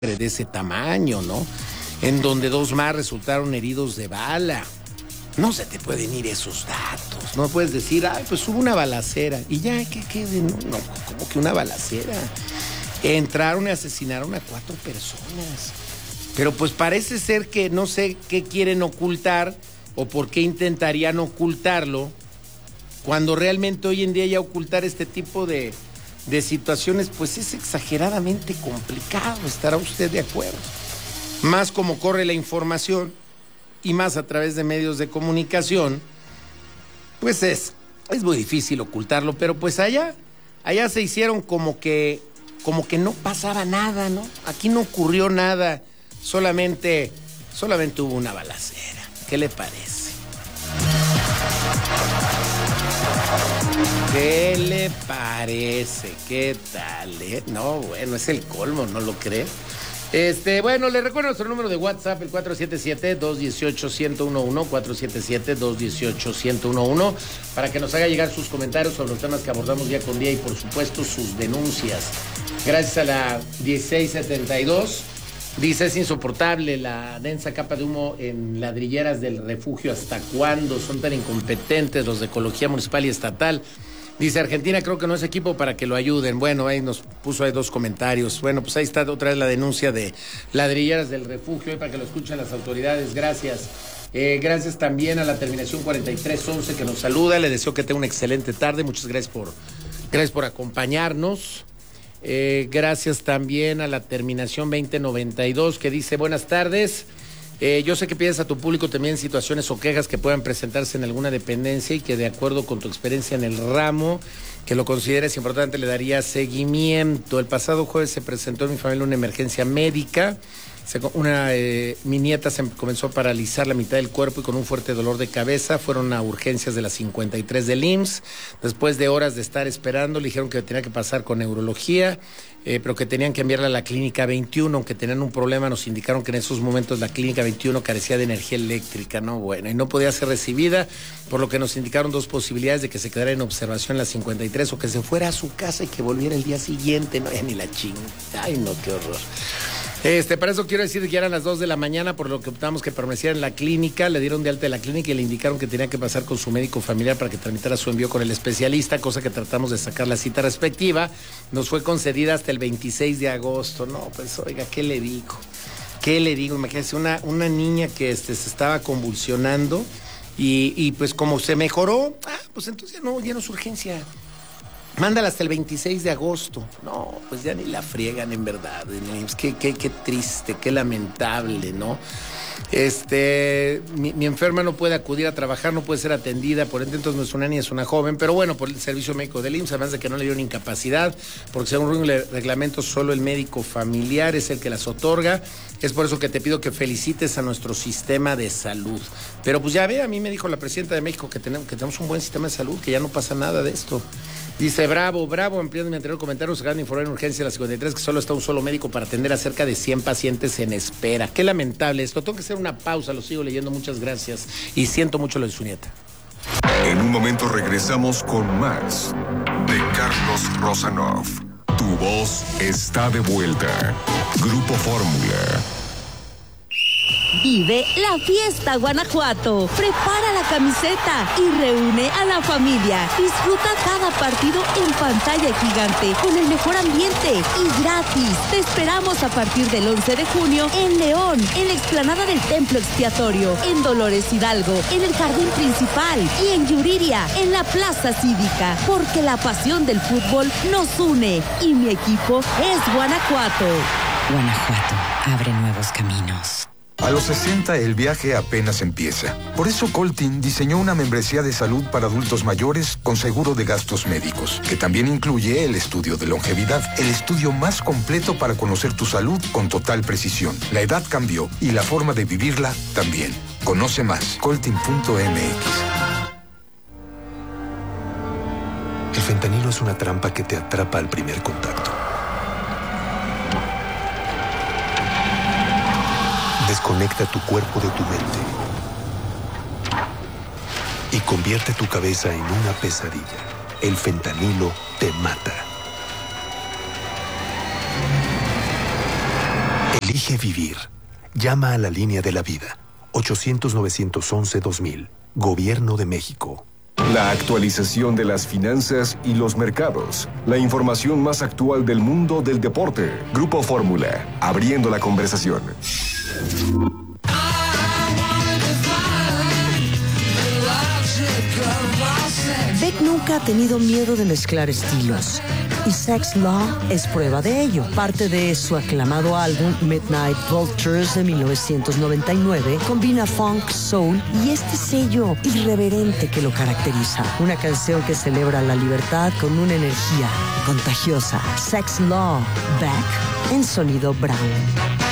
de ese tamaño, ¿no? En donde 2 más resultaron heridos de bala. No se te pueden ir esos datos. No puedes decir, ay, pues hubo una balacera. Y ya, ¿qué quede? No, como que una balacera. Entraron y asesinaron a 4 personas. Pero pues parece ser que no sé qué quieren ocultar o por qué intentarían ocultarlo, cuando realmente hoy en día ya ocultar este tipo de situaciones, pues es exageradamente complicado. ¿Estará usted de acuerdo? Más como corre la información y más a través de medios de comunicación, pues es muy difícil ocultarlo, pero pues allá se hicieron como que no pasaba nada, ¿no? Aquí no ocurrió nada, solamente hubo una balacera. ¿Qué le parece? ¿Qué le parece? ¿Qué tal, No, bueno, es el colmo, ¿no lo cree? Bueno, le recuerdo nuestro número de WhatsApp, el 477-218-1011, 477-218-1011, para que nos haga llegar sus comentarios sobre los temas que abordamos día con día y, por supuesto, sus denuncias. Gracias a la 1672, dice, es insoportable la densa capa de humo en ladrilleras del refugio. ¿Hasta cuándo son tan incompetentes los de Ecología Municipal y Estatal? Dice, Argentina creo que no es equipo para que lo ayuden. Bueno, ahí nos puso ahí 2 comentarios. Bueno, pues ahí está otra vez la denuncia de ladrilleras del refugio, para que lo escuchen las autoridades. Gracias. Gracias también a la terminación 4311 que nos saluda. Le deseo que tenga una excelente tarde. Muchas gracias por acompañarnos. Gracias también a la terminación 2092 que dice, buenas tardes. Yo sé que pides a tu público también situaciones o quejas que puedan presentarse en alguna dependencia y que de acuerdo con tu experiencia en el ramo, que lo consideres importante, le daría seguimiento. El pasado jueves se presentó en mi familia una emergencia médica. Mi nieta se comenzó a paralizar la mitad del cuerpo y con un fuerte dolor de cabeza. Fueron a urgencias de la 53 del IMSS. Después de horas de estar esperando, le dijeron que tenía que pasar con neurología, pero que tenían que enviarla a la clínica 21, aunque tenían un problema. Nos indicaron que en esos momentos la clínica 21 carecía de energía eléctrica, ¿no? Bueno, y no podía ser recibida, por lo que nos indicaron 2 posibilidades: de que se quedara en observación en la 53 o que se fuera a su casa y que volviera el día siguiente. No, ya ni la chinga. Ay, no, qué horror. Para eso quiero decir que ya eran las 2 de la mañana, por lo que optamos que permaneciera en la clínica. Le dieron de alta de la clínica y le indicaron que tenía que pasar con su médico familiar para que tramitara su envío con el especialista, cosa que tratamos de sacar la cita respectiva. Nos fue concedida hasta el 26 de agosto. No, pues oiga, ¿qué le digo? Imagínese una niña que se estaba convulsionando y pues como se mejoró, pues entonces ya no es urgencia. Mándala hasta el 26 de agosto. No, pues ya ni la friegan, en verdad. Qué triste, qué lamentable, ¿no? Mi enferma no puede acudir a trabajar, no puede ser atendida, por ende entonces no es una niña, es una joven, pero bueno, por el servicio médico del IMSS, además de que no le dieron incapacidad, porque según un reglamento solo el médico familiar es el que las otorga. Es por eso que te pido que felicites a nuestro sistema de salud. Pero pues ya ve, a mí me dijo la presidenta de México que tenemos un buen sistema de salud, que ya no pasa nada de esto. Dice, bravo, ampliando mi anterior comentario, se acaban de informar en urgencia de la 53 que solo está un solo médico para atender a cerca de 100 pacientes en espera. Qué lamentable esto. Tengo que hacer una pausa, lo sigo leyendo, muchas gracias. Y siento mucho lo de su nieta. En un momento regresamos con más de Carlos Rosanov. Tu voz está de vuelta. Grupo Fórmula. Vive la fiesta Guanajuato. Prepara la camiseta y reúne a la familia. Disfruta cada partido en pantalla gigante con el mejor ambiente y gratis. Te esperamos a partir del 11 de junio en León, en la explanada del Templo Expiatorio, en Dolores Hidalgo, en el Jardín Principal y en Yuriria, en la Plaza Cívica. Porque la pasión del fútbol nos une y mi equipo es Guanajuato. Guanajuato abre nuevos caminos. A los 60 el viaje apenas empieza. Por eso Coltin diseñó una membresía de salud para adultos mayores con seguro de gastos médicos, que también incluye el estudio de longevidad, el estudio más completo para conocer tu salud con total precisión. La edad cambió y la forma de vivirla también. Conoce más, coltin.mx. El fentanilo es una trampa que te atrapa al primer contacto. Desconecta tu cuerpo de tu mente y convierte tu cabeza en una pesadilla. El fentanilo te mata. Elige vivir. Llama a la línea de la vida. 800-911-2000. Gobierno de México. La actualización de las finanzas y los mercados. La información más actual del mundo del deporte. Grupo Fórmula. Abriendo la conversación. Beck nunca ha tenido miedo de mezclar estilos, y Sex Law es prueba de ello. Parte de su aclamado álbum Midnight Vultures de 1999 combina funk, soul y este sello irreverente que lo caracteriza. Una canción que celebra la libertad con una energía contagiosa. Sex Law, Beck en sonido Brown.